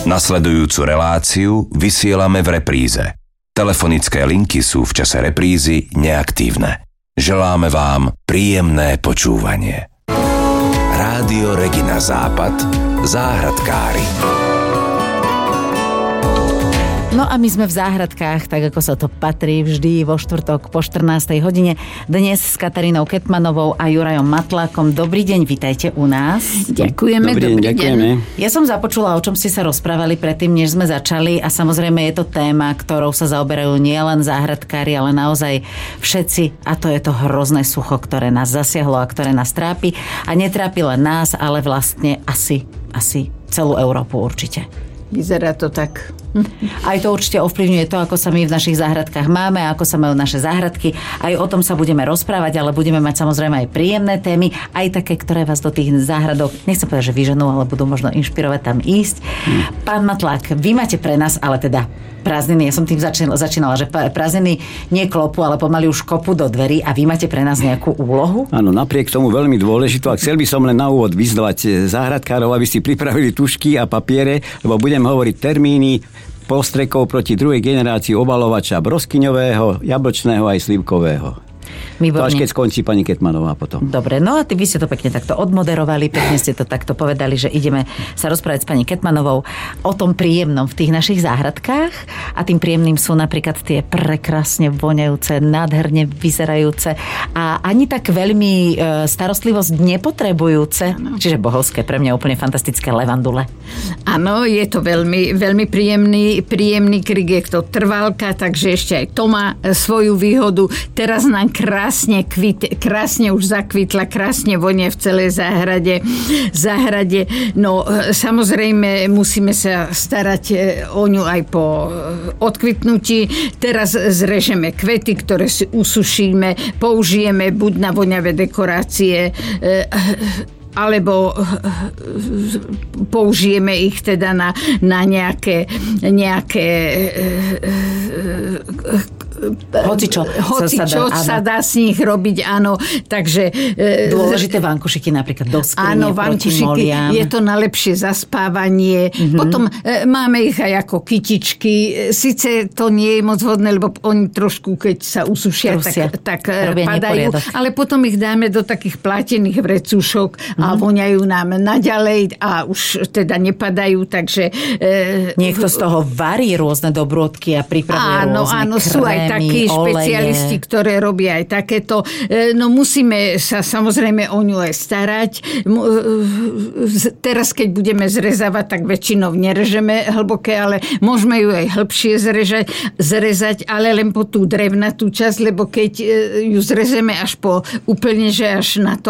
Nasledujúcu reláciu vysielame v repríze. Telefonické linky sú v čase reprízy neaktívne. Želáme vám príjemné počúvanie. Rádio Regina Západ, záhradkári. No a my sme v záhradkách, tak ako sa to patrí vždy vo štvrtok po 14. hodine. Dnes s Katarínou Ketmanovou a Jurajom Matlákom. Dobrý deň, vítajte u nás. Ďakujeme, dobrý deň. Ja som započula, o čom ste sa rozprávali predtým, než sme začali, a samozrejme je to téma, ktorou sa zaoberajú nielen záhradkári, ale naozaj všetci, a to je to hrozné sucho, ktoré nás zasiahlo a ktoré nás trápi. A netrápi len nás, ale vlastne asi celú Európu určite. Vyzerá to tak. Aj to určite ovplyvňuje to, ako sa my v našich záhradkách máme, ako sa majú naše záhradky. Aj o tom sa budeme rozprávať, ale budeme mať samozrejme aj príjemné témy, aj také, ktoré vás do tých záhradok, nechcem povedať, že vyženú, ale budú možno inšpirovať tam ísť. Pán Matlák, vy máte pre nás, ale teda prázdniny, ja som tým začínala, že prázdniny nie klopu, ale pomaly už kopu do dverí, a vy máte pre nás nejakú úlohu? Áno, napriek tomu veľmi dôležitú, a chcel by som len na úvod vyzvať záhradkárov, aby si pripravili tušky a papiere, lebo budem hovoriť termíny postrekov proti druhej generácii obalovača broskyňového, jablčného aj slivkového. To až keď skončí pani Ketmanová potom. Dobre, no a vy ste to pekne takto odmoderovali, pekne ste to takto povedali, že ideme sa rozprávať s pani Ketmanovou o tom príjemnom v tých našich záhradkách, a tým príjemným sú napríklad tie prekrásne voňajúce, nádherne vyzerajúce a ani tak veľmi starostlivosť nepotrebujúce, čiže bohovské, pre mňa úplne fantastické lavandule. Áno, je to veľmi, veľmi príjemný krik, je to trvalka, takže ešte aj to má svoju výhodu. Teraz nám krásne už zakvitla, krásne vonie v celej záhrade. No, samozrejme, musíme sa starať o ňu aj po odkvitnutí. Teraz zrežeme kvety, ktoré si usušíme, použijeme buď na voňavé dekorácie, alebo použijeme ich teda na nejaké Hocičo sa dá s nich robiť, áno. Takže dôležité vankušiky, napríklad do skrine, áno, proti vankušiky, moliam. je to na lepšie zaspávanie. Potom máme ich aj ako kytičky. Sice to nie je moc vhodné, lebo oni trošku, keď sa usušia, tak padajú. Neporiadok. Ale potom ich dáme do takých plátených vrecúšok a voňajú nám naďalej a už teda nepadajú, takže niekto z toho varí rôzne dobrôdky a pripravuje rôzne áno, sú aj takí špecialisti, ktoré robia aj takéto. No musíme sa samozrejme o ňu aj starať. Teraz, keď budeme zrezávať, tak väčšinou nerežeme hlboké, ale môžeme ju aj hĺbšie zrezať, ale len po tú drevnatú časť, lebo keď ju zrezeme až po úplne, že až na to